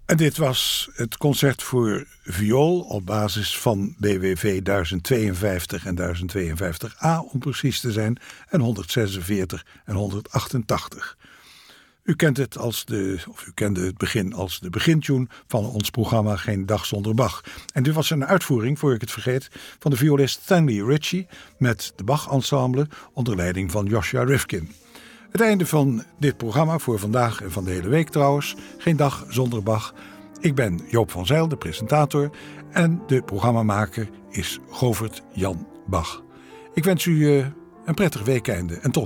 En dit was het concert voor viool op basis van BWV 1052 en 1052A om precies te zijn, en 146 en 188. U kent het u kende het begin als de begintune van ons programma Geen Dag Zonder Bach. En dit was een uitvoering, voor ik het vergeet, van de violist Stanley Ritchie met de Bach Ensemble onder leiding van Joshua Rifkin. Het einde van dit programma voor vandaag en van de hele week trouwens. Geen Dag Zonder Bach. Ik ben Joop van Zijl, de presentator, en de programmamaker is Govert Jan Bach. Ik wens u een prettig weekeinde en tot